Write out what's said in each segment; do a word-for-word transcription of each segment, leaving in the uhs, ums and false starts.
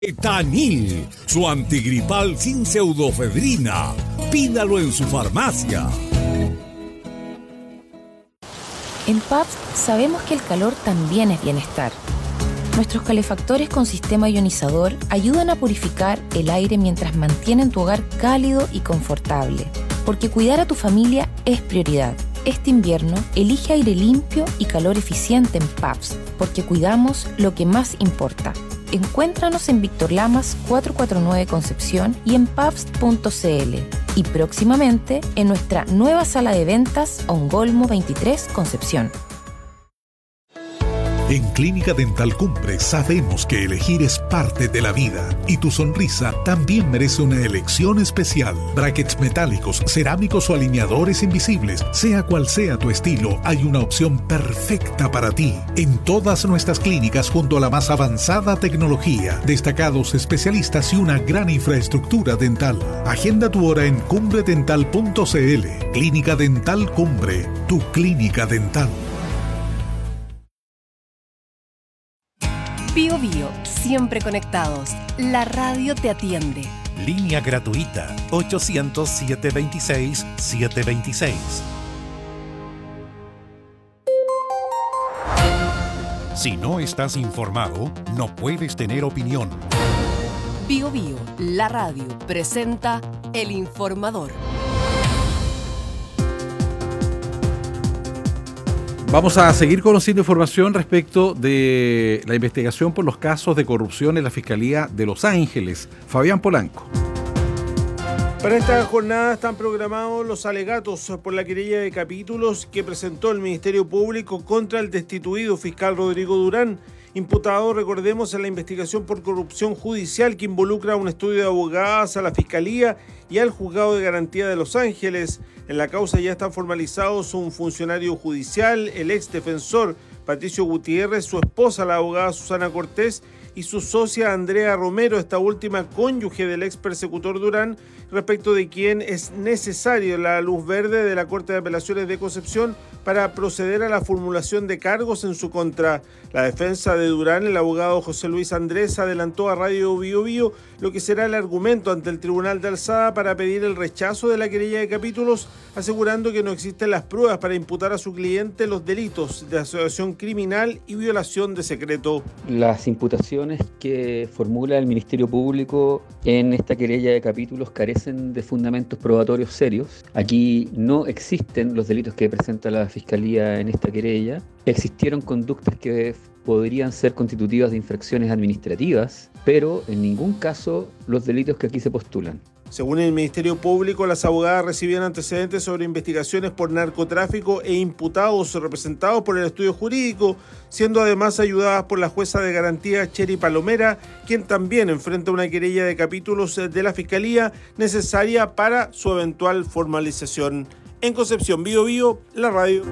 Etanil, su antigripal sin pseudofedrina. Pídalo en su farmacia. En Pabst sabemos que el calor también es bienestar. Nuestros calefactores con sistema ionizador ayudan a purificar el aire mientras mantienen tu hogar cálido y confortable. Porque cuidar a tu familia es prioridad. Este invierno, elige aire limpio y calor eficiente en Pabst, porque cuidamos lo que más importa. Encuéntranos en Víctor Lamas cuatrocientos cuarenta y nueve Concepción y en pabst punto c l. Y próximamente en nuestra nueva sala de ventas Ongolmo veintitrés Concepción. En Clínica Dental Cumbre sabemos que elegir es parte de la vida y tu sonrisa también merece una elección especial. Brackets metálicos, cerámicos o alineadores invisibles, sea cual sea tu estilo, hay una opción perfecta para ti. En todas nuestras clínicas junto a la más avanzada tecnología, destacados especialistas y una gran infraestructura dental. Agenda tu hora en cumbre dental punto c l. Clínica Dental Cumbre, tu clínica dental. Bio Bio, siempre conectados. La radio te atiende. Línea gratuita ochocientos, setecientos veintiséis, setecientos veintiséis. Si no estás informado, no puedes tener opinión. Bio Bio, la radio presenta El Informador. Vamos a seguir conociendo información respecto de la investigación por los casos de corrupción en la Fiscalía de Los Ángeles. Fabián Polanco. Para esta jornada están programados los alegatos por la querella de capítulos que presentó el Ministerio Público contra el destituido fiscal Rodrigo Durán, imputado, recordemos, en la investigación por corrupción judicial que involucra a un estudio de abogadas, a la Fiscalía y al Juzgado de Garantía de Los Ángeles. En la causa ya están formalizados un funcionario judicial, el ex defensor Patricio Gutiérrez, su esposa, la abogada Susana Cortés, y su socia Andrea Romero, esta última cónyuge del ex persecutor Durán, respecto de quien es necesario la luz verde de la Corte de Apelaciones de Concepción para proceder a la formulación de cargos en su contra. La defensa de Durán, el abogado José Luis Andrés, adelantó a Radio Bio Bio lo que será el argumento ante el Tribunal de Alzada para pedir el rechazo de la querella de capítulos, asegurando que no existen las pruebas para imputar a su cliente los delitos de asociación criminal y violación de secreto. Las imputaciones que formula el Ministerio Público en esta querella de capítulos carecen de fundamentos probatorios serios. Aquí no existen los delitos que presenta la Fiscalía en esta querella. Existieron conductas que podrían ser constitutivas de infracciones administrativas, pero en ningún caso los delitos que aquí se postulan. Según el Ministerio Público, las abogadas recibían antecedentes sobre investigaciones por narcotráfico e imputados representados por el estudio jurídico, siendo además ayudadas por la jueza de garantía Cheri Palomera, quien también enfrenta una querella de capítulos de la Fiscalía necesaria para su eventual formalización. En Concepción, Bio Bio, la radio.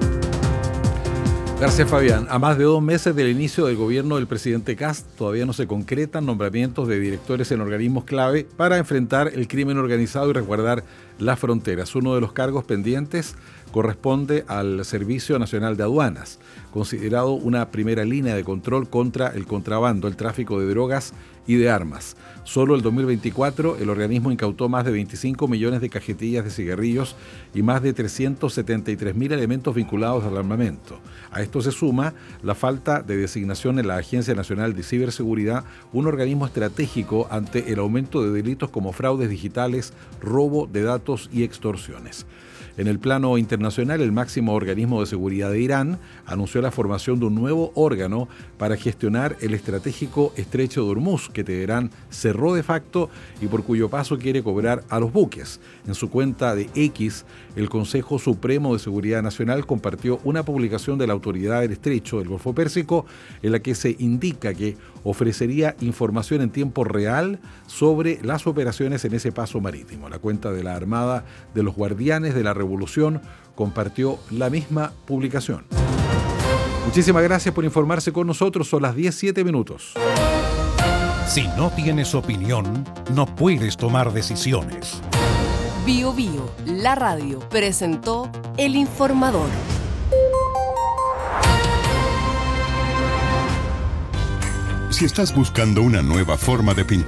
Gracias, Fabián. A más de dos meses del inicio del gobierno del presidente Kast, todavía no se concretan nombramientos de directores en organismos clave para enfrentar el crimen organizado y resguardar las fronteras. Uno de los cargos pendientes corresponde al Servicio Nacional de Aduanas, considerado una primera línea de control contra el contrabando, el tráfico de drogas y de armas. Solo el dos mil veinticuatro el organismo incautó más de veinticinco millones de cajetillas de cigarrillos y más de trescientos setenta y tres mil elementos vinculados al armamento. A esto se suma la falta de designación en la Agencia Nacional de Ciberseguridad, un organismo estratégico ante el aumento de delitos como fraudes digitales, robo de datos y extorsiones. En el plano internacional, el máximo organismo de seguridad de Irán anunció la formación de un nuevo órgano para gestionar el estratégico estrecho de Hormuz, que Teherán cerró de facto y por cuyo paso quiere cobrar a los buques. En su cuenta de X, el Consejo Supremo de Seguridad Nacional compartió una publicación de la Autoridad del Estrecho del Golfo Pérsico en la que se indica que ofrecería información en tiempo real sobre las operaciones en ese paso marítimo. La cuenta de la Armada de los Guardianes de la Revolución compartió la misma publicación. Muchísimas gracias por informarse con nosotros. Son las diecisiete minutos. Si no tienes opinión, no puedes tomar decisiones. Bio Bio, la radio, presentó El Informador. Si estás buscando una nueva forma de pintar